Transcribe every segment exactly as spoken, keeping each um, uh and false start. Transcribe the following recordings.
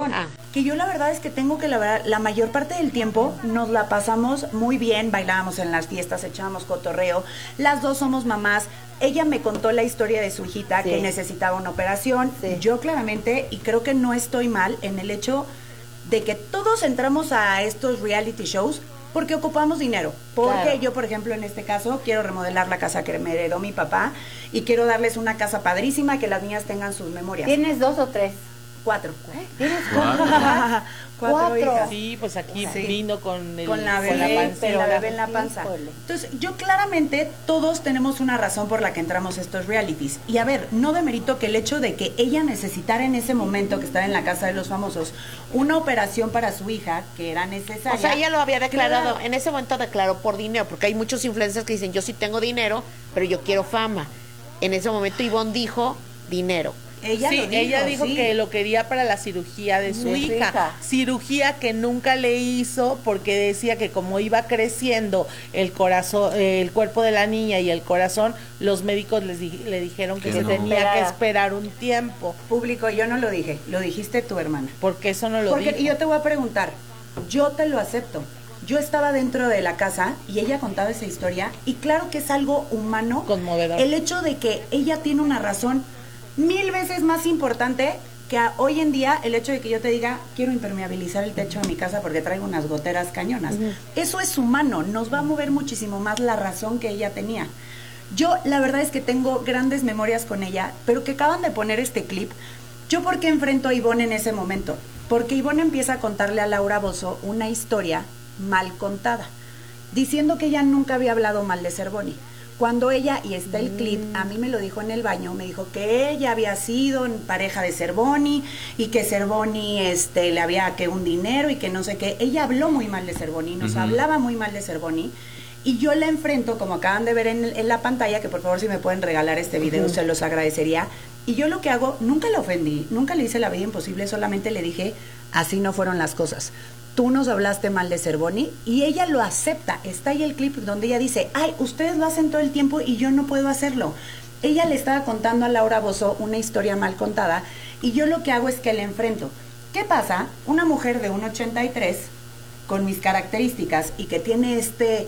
razón. Ah. Que yo la verdad es que tengo que, la verdad, la mayor parte del tiempo nos la pasamos muy bien, bailábamos en las fiestas, echábamos cotorreo, las dos somos mamás. Ella me contó la historia de su hijita, sí, que necesitaba una operación. Sí. Yo claramente, y creo que no estoy mal en el hecho de que todos entramos a estos reality shows porque ocupamos dinero. Porque claro, yo, por ejemplo, en este caso, quiero remodelar la casa que me heredó mi papá y quiero darles una casa padrísima, que las niñas tengan sus memorias. ¿Tienes dos o tres? Cuatro. ¿Eh? ¿Tienes cuatro? Cuatro, Cuatro hijas. Sí, pues aquí sí, vino con, el, con la bebé, con la panza, pero la bebé en la panza. Híjole. Entonces, yo claramente todos tenemos una razón por la que entramos a estos realities. Y a ver, no demerito que el hecho de que ella necesitara en ese momento que estaba en la casa de los famosos una operación para su hija que era necesaria. O sea, ella lo había declarado, claro, en ese momento declaró por dinero, porque hay muchos influencers que dicen, yo sí tengo dinero, pero yo quiero fama. En ese momento Ivonne dijo, dinero. Ella sí, lo dijo, ella dijo sí, que lo quería para la cirugía de su de hija. hija, cirugía que nunca le hizo porque decía que como iba creciendo el corazón, eh, el cuerpo de la niña y el corazón, los médicos les di le dijeron que, que se no, tenía que esperar un tiempo. Público, yo no lo dije, lo dijiste tu hermana. Porque eso no lo porque, dijo. Y yo te voy a preguntar, yo te lo acepto. Yo estaba dentro de la casa y ella contaba esa historia y claro que es algo humano, conmovedor. El hecho de que ella tiene una razón mil veces más importante que a, hoy en día el hecho de que yo te diga quiero impermeabilizar el techo de mi casa porque traigo unas goteras cañonas. Uh-huh. Eso es humano, nos va a mover muchísimo más la razón que ella tenía. Yo la verdad es que tengo grandes memorias con ella, pero que acaban de poner este clip. ¿Yo por qué enfrento a Ivonne en ese momento? Porque Ivonne empieza a contarle a Laura Bozzo una historia mal contada, diciendo que ella nunca había hablado mal de Cervoni. Cuando ella, y está el clip, a mí me lo dijo en el baño, me dijo que ella había sido pareja de Cervoni y que Cervoni este, le había que un dinero y que no sé qué. Ella habló muy mal de Cervoni, nos uh-huh. hablaba muy mal de Cervoni. Y yo la enfrento, como acaban de ver en, en la pantalla, que por favor si me pueden regalar este video, uh-huh. se los agradecería. Y yo lo que hago, nunca la ofendí, nunca le hice la vida imposible, solamente le dije, así no fueron las cosas. Tú nos hablaste mal de Cervoni y ella lo acepta. Está ahí el clip donde ella dice, ay, ustedes lo hacen todo el tiempo y yo no puedo hacerlo. Ella le estaba contando a Laura Bozzo una historia mal contada y yo lo que hago es que le enfrento. ¿Qué pasa? Una mujer de uno ochenta y tres con mis características y que tiene este...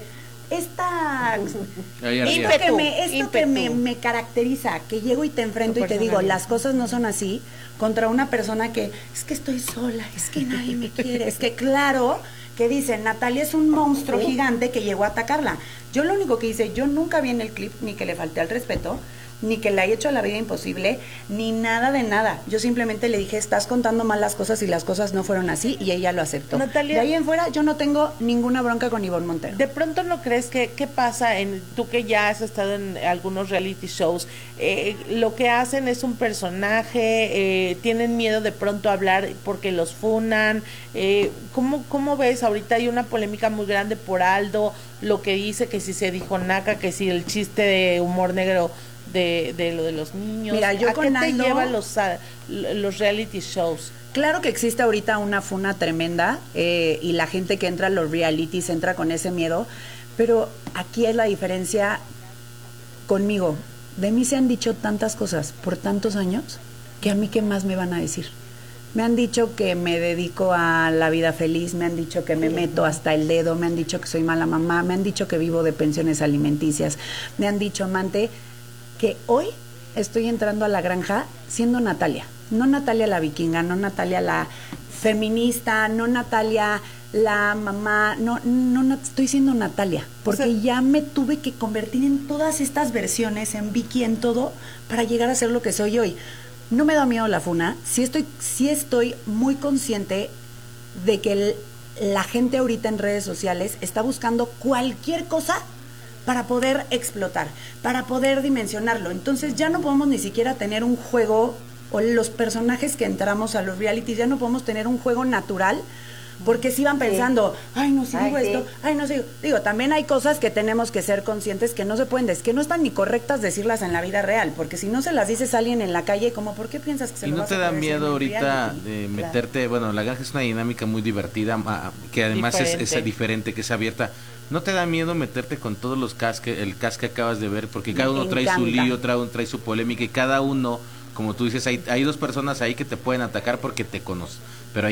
esta esto que, me, esto que me, me caracteriza, que llego y te enfrento y te digo, las cosas no son así, contra una persona que, es que estoy sola, es que nadie me quiere, es que claro, que dicen, Natalia es un monstruo gigante que llegó a atacarla. Yo lo único que hice, yo nunca vi en el clip, ni que le falté al respeto, ni que le haya hecho la vida imposible, ni nada de nada. Yo simplemente le dije, estás contando mal las cosas y las cosas no fueron así, y ella lo aceptó. Natalia, de ahí en fuera yo no tengo ninguna bronca con Ivonne Montero. ¿De pronto no crees que qué pasa en tú que ya has estado en algunos reality shows? Eh, lo que hacen es un personaje, eh, tienen miedo de pronto a hablar porque los funan. Eh, ¿cómo, ¿Cómo ves? Ahorita hay una polémica muy grande por Aldo, lo que dice que si se dijo naca, que si el chiste de humor negro de, de lo de los niños. Mira, yo ¿A con qué te Aldo, llevan los, los reality shows? Claro que existe ahorita una funa tremenda eh, y la gente que entra a los realities entra con ese miedo, pero aquí es la diferencia conmigo. De mí se han dicho tantas cosas por tantos años que a mí qué más me van a decir. Me han dicho que me dedico a la vida feliz, me han dicho que me meto hasta el dedo, me han dicho que soy mala mamá, me han dicho que vivo de pensiones alimenticias, me han dicho, amante, que hoy estoy entrando a la granja siendo Natalia, no Natalia la vikinga, no Natalia la feminista, no Natalia la mamá, no, no, no estoy siendo Natalia, porque o sea, ya me tuve que convertir en todas estas versiones, en Vicky, en todo, para llegar a ser lo que soy hoy. No me da miedo la funa, sí estoy, sí estoy muy consciente de que el, la gente ahorita en redes sociales está buscando cualquier cosa para poder explotar, para poder dimensionarlo. Entonces ya no podemos ni siquiera tener un juego, o los personajes que entramos a los realities, ya no podemos tener un juego natural, porque si van pensando, sí. ay, no, si ay, digo sí. esto, ay, no, si digo, también hay cosas que tenemos que ser conscientes que no se pueden decir, que no están ni correctas decirlas en la vida real, porque si no se las dices a alguien en la calle, como, ¿por qué piensas que se ¿Y lo no vas te a da miedo ahorita reality? de meterte, claro. Bueno, la granja es una dinámica muy divertida, que además es, es diferente, que es abierta. ¿No te da miedo meterte con todos los cast que, el cast que acabas de ver? Porque cada uno trae su lío, trae, trae su polémica y cada uno, como tú dices, hay, hay dos personas ahí que te pueden atacar porque te conocen. Pero hay